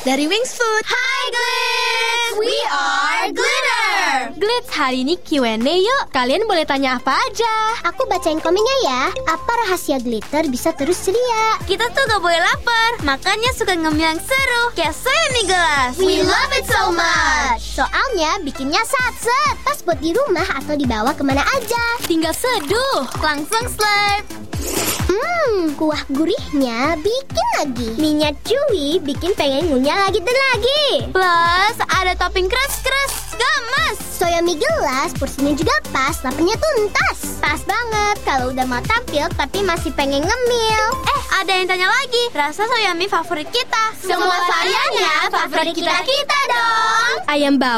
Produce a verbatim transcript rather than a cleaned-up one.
dari Wings Food. Hi Glitz, we are Glitter. Glitz, hari ini Q and A yuk. Kalian boleh tanya apa aja. Aku bacain komennya ya. Apa rahasia Glitter bisa terus ceria? Kita tuh gak boleh lapar, makanya suka ngemil yang seru, kayak soya mie gelas. We love it so much. Soalnya bikinnya satset, pas buat di rumah atau dibawa kemana aja. Tinggal seduh, Langsung slurp. Hmm, kuah gurihnya bikin lagi. Minyak chewy bikin pengen ngunyah lagi dan lagi. Plus ada topping keras-keras, gamas. Soya mie gelas porsinya juga pas, laparnya tuntas. Pas banget kalau udah mau tampil tapi masih pengen ngemil. Eh, ada yang tanya lagi, rasa soya mie favorit kita. Semua variannya favorit kita-kita dong. ayam bawang